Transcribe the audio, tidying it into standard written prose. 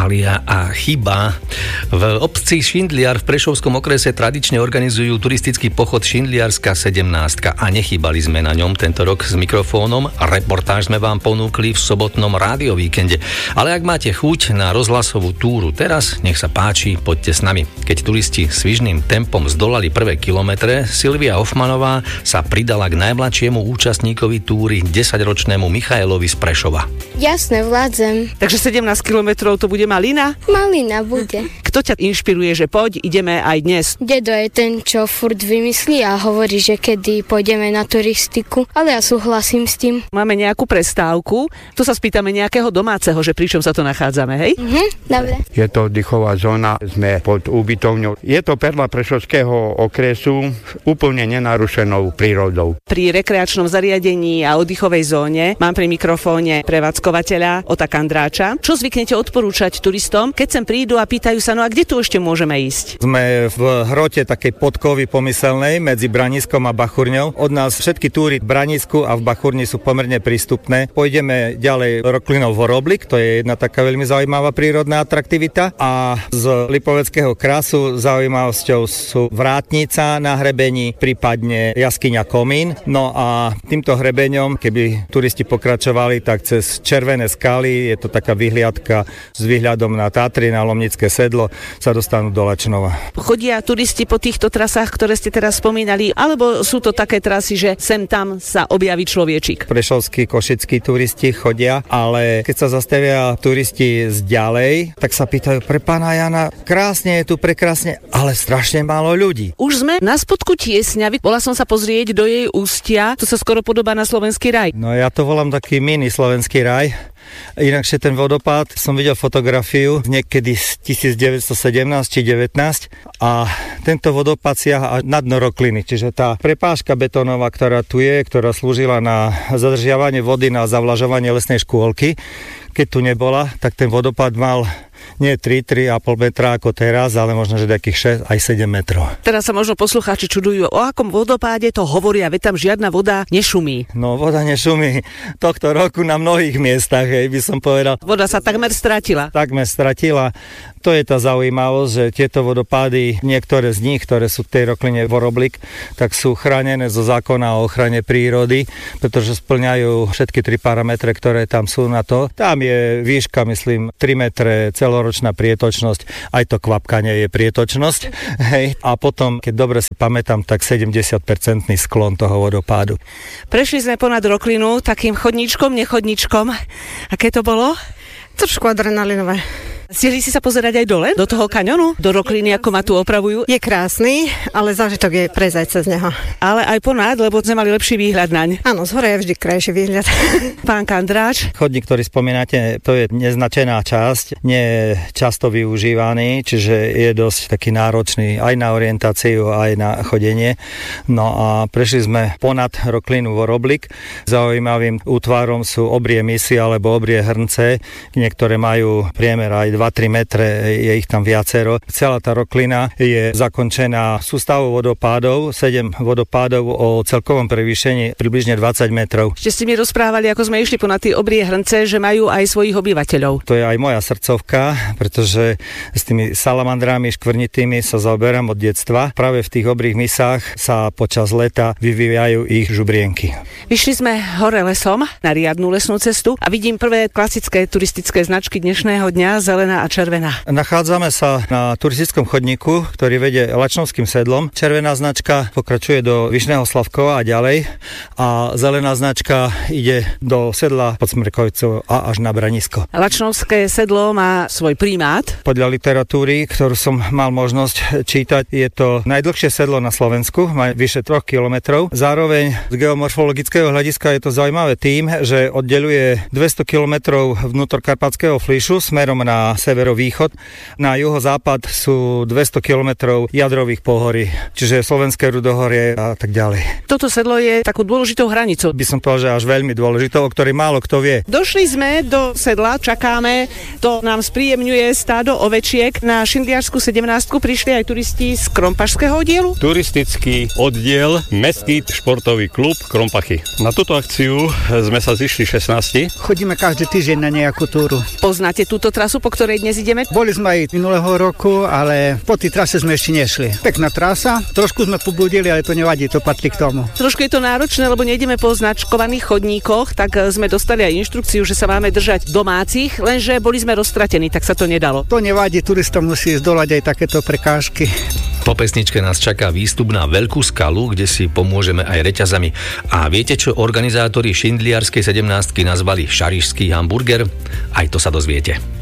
alia a chyba. V obci Šindliar v Prešovskom okrese tradične organizujú turistický pochod Šindliarská 17 a nechýbali sme na ňom tento rok s mikrofónom. Reportáž sme vám ponúkli v sobotnom rádiovíkende. Ale ak máte chuť na rozhlasovú túru teraz, nech sa páči, poďte s nami. Keď turisti svižným tempom zdolali prvé kilometre, Silvia Hoffmanová sa pridala k najmladšiemu účastníkovi túry, 10-ročnému Michailovi z Prešova. Jasné, vládzem. Takže 17 kilometrov to bude malina? Malina bude. Kto ťa inšpiruje, že poď, ideme aj dnes? Dedo je ten, čo furt vymyslí a hovorí, že kedy pôjdeme na turistiku, ale ja súhlasím s tým. Máme nejakú prestávku, tu sa spýtame nejakého domáceho, že pričom sa to nachádzame, hej? Dobre. Je to oddychová zóna, sme pod ubytovňou. Je to perla Prešovského okresu úplne nenarušenou prírodou. Pri rekreačnom zariadení a oddychovej zóne mám pri mikrofóne prevádzkovateľa Ota Kandráča. Čo zvyknete odporúčať turistom, keď sem prídu a pýtajú sa, no a kde tu ešte môžeme ísť? Sme v hrote takej podkovy pomyselnej medzi Braniskom a Bachurňou. Od nás všetky túry v Branisku a v Bachurni sú pomerne prístupné. Pôjdeme ďalej Roklinov Voroblik, to je jedna taká veľmi zaujímavá prírodná atraktivita, a z Lipoveckého krasu zaujímavosťou sú Vrátnica na hrebení, prípadne jaskyňa Komín. No a týmto hrebeňom, keby turisti pokračovali, tak cez Červené skaly, je to taká vyhliadka s výhľadom na Tatry, na Lomnické sedlo, sa dostanú do Lečnova. Chodia turisti po týchto trasách, ktoré ste teraz spomínali, alebo sú to také trasy, že sem tam sa objaví človečik? Prešovskí, košickí turisti chodia, ale keď sa zastavia turisti z ďalej, tak sa pýtajú, pre pána Jana, krásne je tu, prekrásne, ale strašne málo ľudí. Už sme na spodku Tiesňavy, bola som sa pozrieť do jej ústia, to sa skoro podobá na Slovenský raj. No ja to volám taký mini Slovenský raj. Inakšie ten vodopád, som videl fotografiu niekedy z 1917 či 19 a tento vodopád siaha až na dno Rokliny, čiže tá prepážka betónová, ktorá tu je, ktorá slúžila na zadržiavanie vody na zavlažovanie lesnej škôlky, keď tu nebola, tak ten vodopád mal nie 3,5 metra ako teraz, ale možno, že takých 6 aj 7 metrov. Teraz sa možno poslucháči čudujú, o akom vodopáde to hovoria, veď tam žiadna voda nešumí. No, voda nešumí tohto roku na mnohých miestach, by som povedal. Voda sa takmer stratila. Takmer stratila. To je tá zaujímavosť, že tieto vodopády, niektoré z nich, ktoré sú v tej Rokline Voroblik, tak sú chránené zo zákona o ochrane prírody, pretože splňajú všetky 3 parametre, ktoré tam sú na to. Tam je výška, myslím, 3 metre, celoročná prietočnosť, aj to kvapkanie je prietočnosť. Hej. A potom, keď dobre si pamätám, tak 70% sklon toho vodopádu. Prešli sme ponad Roklinu takým chodníčkom, nechodníčkom. Aké to bolo? Trošku adrenalinové. Stihli si sa pozerať aj dole, do toho kaňonu, do Rokliny, ako ma tu opravujú? Je krásny, ale zážitok je prezať cez neho. Ale aj ponad, lebo sme mali lepší výhľad naň. Áno, z hora je vždy krajší výhľad. Pán Kandráč. Chodník, ktorý spomínate, to je neznačená časť, nie je často využívaný, čiže je dosť taký náročný aj na orientáciu, aj na chodenie. No a prešli sme ponad Roklinu Voroblik. Zaujímavým útvarom sú obrie misy alebo obrie hrnce, niektoré majú priemer aj 2-3 metre, je ich tam viacero. Celá tá Roklina je zakončená sústavou vodopádov, 7 vodopádov o celkovom prevýšení približne 20 metrov. Ešte ste mi rozprávali, ako sme išli ponad tie obrie hrnce, že majú aj svojich obyvateľov. To je aj moja srdcovka, pretože s tými salamandrami škvrnitými sa zaoberám od detstva. Práve v tých obrých misách sa počas leta vyvíjajú ich žubrienky. Vyšli sme hore lesom na riadnu lesnú cestu a vidím prvé klasické turistické značky dnešného dňa, zelená a červená. Nachádzame sa na turistickom chodníku, ktorý vedie Lačnovským sedlom. Červená značka pokračuje do Vyšného Slavkova a ďalej a zelená značka ide do sedla pod Smrkovicou a až na Branisko. Lačnovské sedlo má svoj primát. Podľa literatúry, ktorú som mal možnosť čítať, je to najdlhšie sedlo na Slovensku, má vyše 3 kilometrov. Zároveň z geomorfologického hľadiska je to zaujímavé tým, že oddeľuje 200 kilometrov vnútorkarpatského flíšu smerom na severovýchod. Na juhozápad sú 200 kilometrov jadrových pohorí, čiže Slovenské rudohorie a tak ďalej. Toto sedlo je takou dôležitou hranicou. By som povedal, že až veľmi dôležitou, o ktorej málo kto vie. Došli sme do sedla, čakáme, to nám spríjemňuje stádo ovečiek. Na Šindliarsku 17 prišli aj turisti z Krompašského oddielu. Turistický oddiel Mestský športový klub Krompachy. Na túto akciu sme sa zišli 16. Chodíme každý týždeň na nejakú túru. Poznáte túto trasu, po ktorej ktorej dnes ideme? Boli sme aj minulého roku, ale po tej trase sme ešte nešli. Pekná trasa, trošku sme pobudili, ale to nevadí, to patrí k tomu. Trošku je to náročné, lebo nejdeme po značkovaných chodníkoch, tak sme dostali aj inštrukciu, že sa máme držať domácich, lenže boli sme roztratení, tak sa to nedalo. To nevadí, turistom musí zdolať aj takéto prekážky. Po pesničke nás čaká výstup na Veľkú skalu, kde si pomôžeme aj reťazami. A viete, čo organizátori šindliarskej 17 nazvali šarišský hamburger? Aj to sa dozviete.